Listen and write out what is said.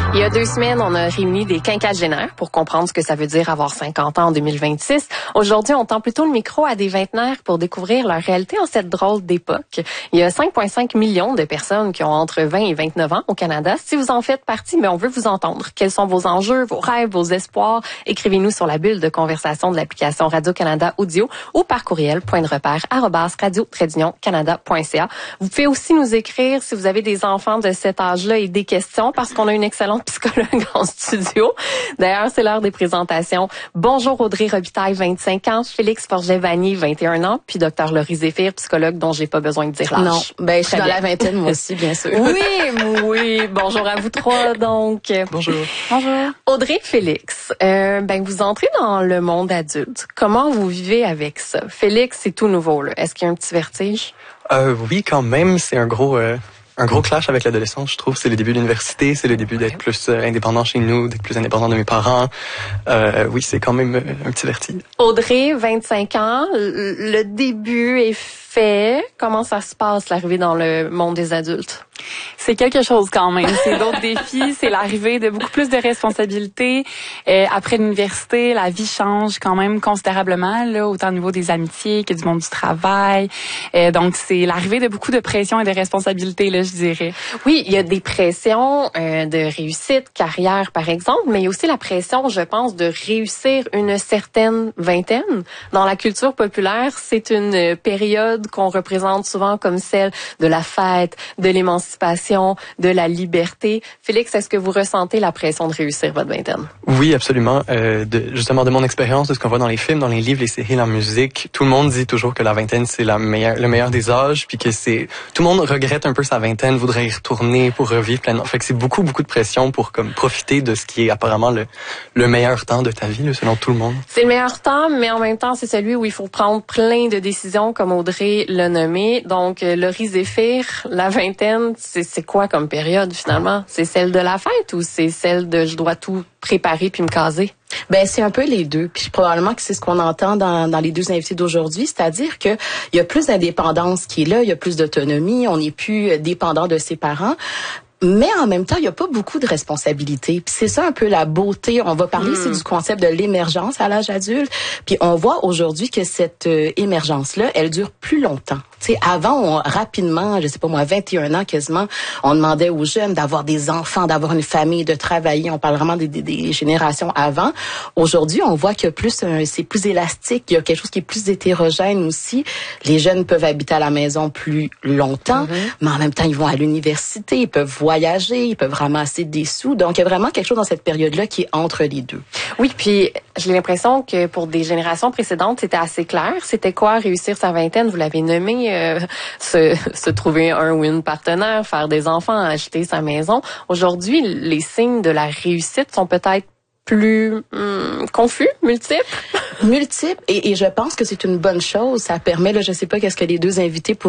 Il y a 2 semaines, on a réuni des quinquagénaires pour comprendre ce que ça veut dire avoir 50 ans en 2026. Aujourd'hui, on tend plutôt le micro à des vingtenaires pour découvrir leur réalité en cette drôle d'époque. Il y a 5,5 millions de personnes qui ont entre 20 et 29 ans au Canada. Si vous en faites partie, mais on veut vous entendre. Quels sont vos enjeux, vos rêves, vos espoirs? Écrivez-nous sur la bulle de conversation de l'application Radio-Canada Audio ou par courriel @radio-canada.ca. Vous pouvez aussi nous écrire si vous avez des enfants de cet âge-là et des questions parce qu'on a une excellente psychologue en studio. D'ailleurs, c'est l'heure des présentations. Bonjour Audrey Robitaille, 25 ans, Félix Forget-Vanier, 21 ans, puis Dr Laurie Zéphir, psychologue dont j'ai pas besoin de dire l'âge. Non, je suis dans la vingtaine moi aussi, bien sûr. Oui. Bonjour à vous trois, donc. Bonjour. Audrey, Félix, vous entrez dans le monde adulte. Comment vous vivez avec ça? Félix, c'est tout nouveau, là. Est-ce qu'il y a un petit vertige? Oui, quand même, c'est un gros clash avec l'adolescence, je trouve. C'est le début de l'université, c'est le début d'être plus indépendant chez nous, d'être plus indépendant de mes parents. Oui, c'est quand même un petit vertige. Audrey, 25 ans, le début est fait. Comment ça se passe, l'arrivée dans le monde des adultes? C'est quelque chose quand même. C'est d'autres défis. C'est l'arrivée de beaucoup plus de responsabilités. Après l'université, la vie change quand même considérablement, là, autant au niveau des amitiés que du monde du travail. Donc, c'est l'arrivée de beaucoup de pression et de responsabilités, là, je dirais. Oui, il y a des pressions de réussite, carrière, par exemple, mais il y a aussi la pression, je pense, de réussir une certaine vingtaine. Dans la culture populaire, c'est une période qu'on représente souvent comme celle de la fête, de l'émancipation, de la liberté. Félix, est-ce que vous ressentez la pression de réussir votre vingtaine? Oui, absolument. Justement, de mon expérience, de ce qu'on voit dans les films, dans les livres, les séries, la musique, tout le monde dit toujours que la vingtaine, c'est le meilleur des âges, puis que tout le monde regrette un peu sa vingtaine, voudrait y retourner pour revivre pleinement. Fait que c'est beaucoup de pression pour profiter de ce qui est apparemment le meilleur temps de ta vie, là, selon tout le monde. C'est le meilleur temps, mais en même temps, c'est celui où il faut prendre plein de décisions, comme Audrey l'a nommé. Donc, Laurie Zéphir, la vingtaine, c'est quoi comme période finalement? C'est celle de la fête ou c'est celle de je dois tout préparer puis me caser? C'est un peu les deux. Puis probablement que c'est ce qu'on entend dans les deux invités d'aujourd'hui, c'est-à-dire que il y a plus d'indépendance qui est là, il y a plus d'autonomie, on n'est plus dépendant de ses parents. Mais en même temps, il n'y a pas beaucoup de responsabilités. Puis c'est ça un peu la beauté. On va parler ici du concept de l'émergence à l'âge adulte. Puis on voit aujourd'hui que cette émergence-là, elle dure plus longtemps. Tu sais, avant, rapidement, je sais pas moi, 21 ans quasiment, on demandait aux jeunes d'avoir des enfants, d'avoir une famille, de travailler. On parle vraiment des générations avant. Aujourd'hui, on voit que c'est plus élastique. Il y a quelque chose qui est plus hétérogène aussi. Les jeunes peuvent habiter à la maison plus longtemps, mais en même temps, ils vont à l'université, ils peuvent voyager, ils peuvent ramasser des sous. Donc, il y a vraiment quelque chose dans cette période-là qui est entre les deux. Oui, puis j'ai l'impression que pour des générations précédentes, c'était assez clair. C'était quoi réussir sa vingtaine? Vous l'avez nommé, se trouver un ou une partenaire, faire des enfants, acheter sa maison. Aujourd'hui, les signes de la réussite sont peut-être plus confus, multiples. Et je pense que c'est une bonne chose. Ça permet, là, je sais pas qu'est-ce que les deux invités